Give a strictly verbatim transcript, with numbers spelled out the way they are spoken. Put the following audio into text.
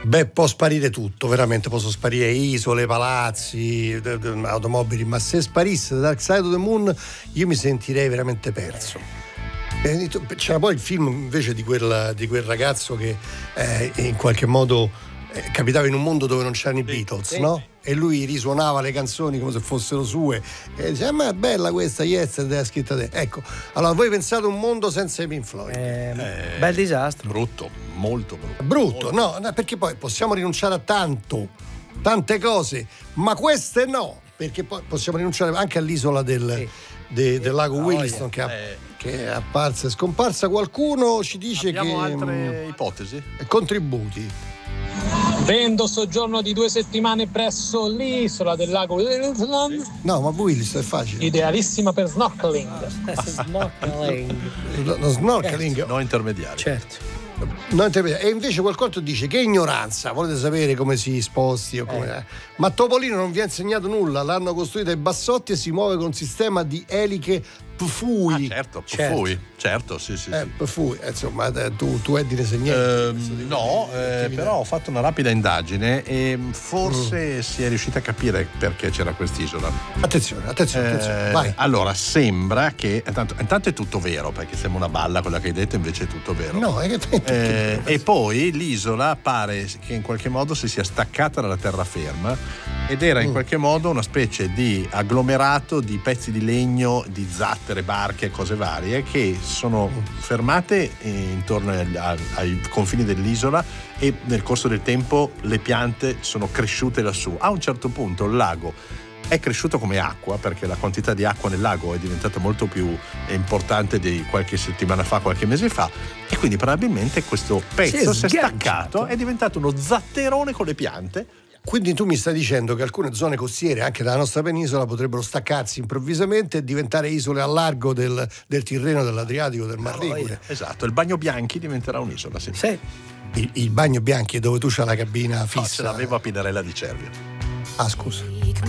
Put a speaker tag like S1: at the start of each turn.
S1: Beh, può sparire tutto, veramente, possono sparire isole, palazzi, automobili, ma se sparisse The Dark Side of the Moon io mi sentirei veramente perso. C'era poi il film invece di quel, di quel ragazzo che eh, in qualche modo eh, capitava in un mondo dove non c'erano i Beatles, sì, no? E lui risuonava le canzoni come se fossero sue e diceva: ma è bella questa, Yesterday è scritta te. Ecco, allora voi pensate un mondo senza i Pink Floyd?
S2: Eh, eh, bel disastro.
S3: Brutto, molto brutto.
S1: Brutto,
S3: molto.
S1: No, no, perché poi possiamo rinunciare a tanto, tante cose, ma queste no, perché poi possiamo rinunciare anche all'isola del, sì. de, del lago Williston, che, eh. che è apparsa e scomparsa. Qualcuno ci dice
S3: Abbiamo
S1: che
S3: altre ipotesi?
S1: Contributi.
S4: Vendo soggiorno di due settimane presso l'isola del lago Williston.
S1: No, ma Williston è facile.
S4: Idealissima per snorkeling.
S2: Snorkeling.
S1: Lo snorkeling.
S3: No intermediario.
S2: Certo.
S1: No, e invece qualcuno dice: che ignoranza, volete sapere come si sposti o come... eh. Ma Topolino non vi ha insegnato nulla, l'hanno costruito ai bassotti e si muove con un sistema di eliche Pfui.
S3: Ah, certo, Pfui, certo. certo, sì, sì.
S1: Eh,
S3: sì.
S1: Pfui, insomma, tu, tu Eddie ne sai niente.
S3: Eh, no, eh, però ho fatto una rapida indagine e forse mm. si è riuscita a capire perché c'era quest'isola.
S1: Attenzione, attenzione,
S3: eh,
S1: attenzione. Vai.
S3: Allora, sembra che intanto, intanto è tutto vero, perché sembra una balla quella che hai detto, invece è tutto vero.
S1: No, è che...
S3: eh, e poi l'isola pare che in qualche modo si sia staccata dalla terraferma ed era in mm. qualche modo una specie di agglomerato di pezzi di legno, di zattere, barche e cose varie che sono fermate intorno ai, ai confini dell'isola e nel corso del tempo le piante sono cresciute lassù. A un certo punto il lago è cresciuto come acqua, perché la quantità di acqua nel lago è diventata molto più importante di qualche settimana fa, qualche mese fa, e quindi probabilmente questo pezzo si è, si è staccato, è diventato uno zatterone con le piante.
S1: Quindi tu mi stai dicendo che alcune zone costiere anche della nostra penisola potrebbero staccarsi improvvisamente e diventare isole a largo del, del Tirreno, dell'Adriatico, del Mar Ligure.
S3: Esatto, il Bagno Bianchi diventerà un'isola, sì.
S2: Sì.
S1: Il, il Bagno Bianchi è dove tu c'hai la cabina fissa.
S3: No, ce l'avevo a Pinarella di Cervio.
S1: Ah, scusa.